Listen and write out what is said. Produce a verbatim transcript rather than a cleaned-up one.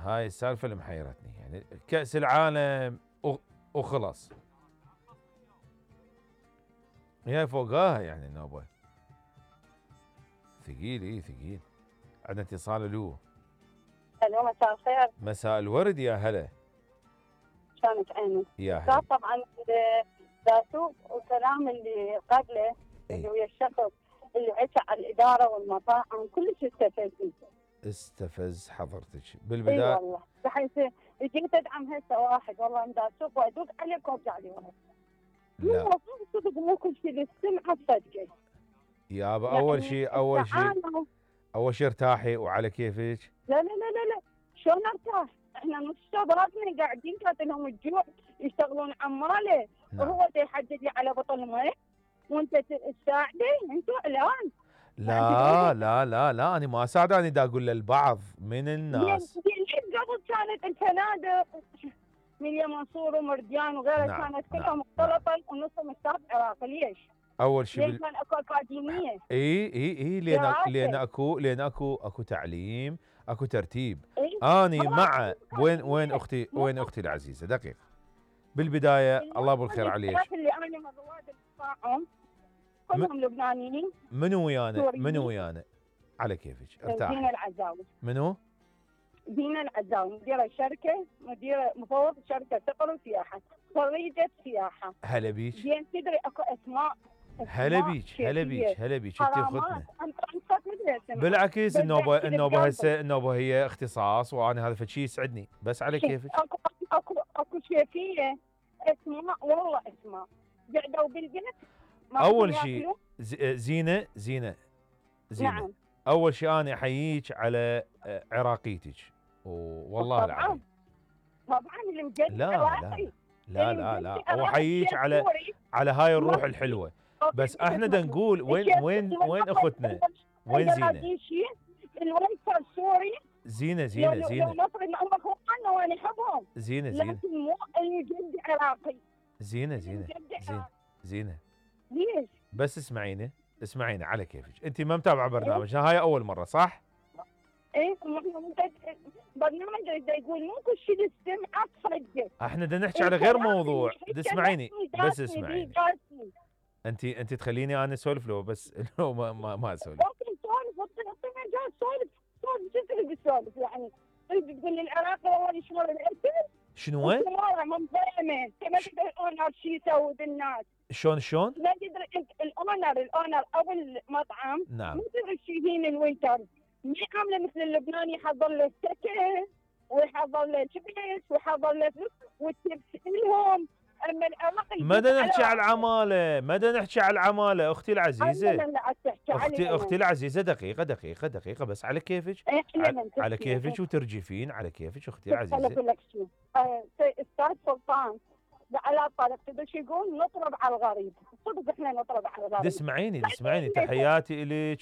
هاي السالفة اللي محيرتني، يعني كأس العالم وخلص، هي فوقاها يعني النوبة ثقيل. اي ثقيل. عندنا اتصال. الو. الو مساء الخير. مساء الورد يا هلا. شلونك عيني؟ يا هلا. طبعا داسوق والكلام اللي قبله اللي ويا الشخص اللي حكى على الاداره والمطاعم كلش استفزني. استفز حضرتك بالبدايه؟ اي والله، بحيث جيت ادعم هسه واحد والله مداسوق وادوق عليك وارجع لي ورا. لا المفروض صدق مو كل شيء للسمعه تصدقه. يابا يعني اول شيء اول شيء التعامل- اول شيء ارتاحي وعلى كيفك. لا لا لا لا لا شلون ارتاح؟ احنا نص شبابنا قاعدين كاتلهم الجوع يشتغلون عماله. نعم. وهو يحدد لي على بطل مي وانت تساعدي انتوا الان. لا لا لا لا انا ما اساعد، انا دا اقول للبعض من الناس. الحين قبل كانت الفنادق ميليا منصور ومرديان وغيرها نعم، كانت نعم، كلها مختلطه ونصهم ستاف عراقي. ليش؟ اول شيء ليش بال... كان اكو اكاديميه؟ اي اي اي لان دراسة. لان اكو لان اكو اكو تعليم، اكو ترتيب. إيه؟ اني خلاص، مع وين أكاديمية. وين اختي مو وين اختي العزيزه دقيقه. بالبدايه الله بالخير عليك. اللي انا من رواد التفاهم كلهم لبنانيين. منو ويانا؟ سوريين. منو ويانا؟ على كيفك دينا ارتاحي. العزاوي. منو؟ دينا العزاوي مديرة شركة، مديرة مفوض شركة سفر وسياحة، خريجة سياحة. هلا بيك. زين تدري اكو اسماء. هلا بيك هلا بيك هلا بيك. انت اختنا. بالعكس النوبه النوبه هسه النوبه هي اختصاص، وانا هذا فشي يسعدني بس على كيفك. اكو اكو اكو شيفية اسماء والله اسماء قعدوا بالبيت. اول شيء زينه زينه زينه. نعم. اول شيء انا احييك على عراقيتك والله العظيم. طبعا اللي مجد لا لا لا لا لا واحييك على على هاي الروح الحلوه. بس احنا دا نقول وين وين وين اختنا؟ وين زينه؟ الويتر سوري. زينه زينه زينه. هم اخواننا وانا احبهم. زينه زينه. لكن مو الجد عراقي. زينه زينه زينه زينه. ليش؟ بس اسمعيني اسمعيني على كيفك. انت ما متابعه برنامجنا، هاي اول مره صح؟ ايه برنامج دا يقول مو كل شيء للسمعه تصدق. احنا بدنا نحكي على غير موضوع. اسمعيني بس اسمعيني. انت انت تخليني انا اسولف لو بس لو ما ما, ما اسولف. ممكن تسولف انت مجال سولف سولف شو تريد تسولف يعني؟ تريد تقول لي العراقي والله يشمر الاكل؟ شنو وين؟ من ظلمه، ما تدري الاونر شو يسوي بالناس. شلون شلون؟ ما تدري انت الاونر الاونر او المطعم. نعم. ما تدري شو يهين الويتر. مي عامله مثل اللبناني يحضر له السكن ويحضر له شبيس ويحضر له فلوس والتبس لهم. اما العراقي ما بدنا نحكي على العماله، ما بدنا نحكي على العماله اختي العزيزه. اختي اختي العزيزه دقيقه دقيقه دقيقه بس على كيفك. على, على كيفك وترجفين على كيفك اختي العزيزه. اقول لك شو استاذ سلطان على الطريق تدري شو يقول؟ نطرب على الغريب. صدق احنا نطرب على الغريب. اسمعيني اسمعيني تحياتي الك